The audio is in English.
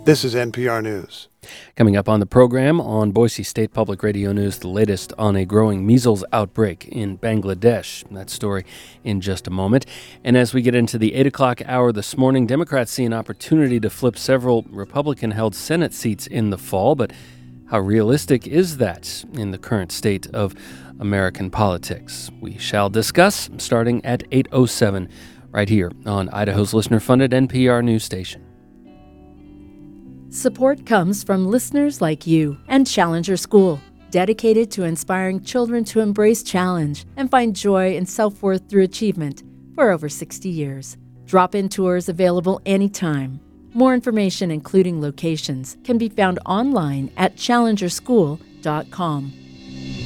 This is NPR News. Coming up on the program on Boise State Public Radio News, the latest on a growing measles outbreak in Bangladesh. That story in just a moment. And as we get into the 8 o'clock hour this morning, Democrats see an opportunity to flip several Republican-held Senate seats in the fall. But how realistic is that in the current state of American politics? We shall discuss starting at 8:07 right here on Idaho's listener-funded NPR news station. Support comes from listeners like you and Challenger School, dedicated to inspiring children to embrace challenge and find joy and self-worth through achievement for over 60 years. Drop-in tours available anytime. More information, including locations, can be found online at challengerschool.com.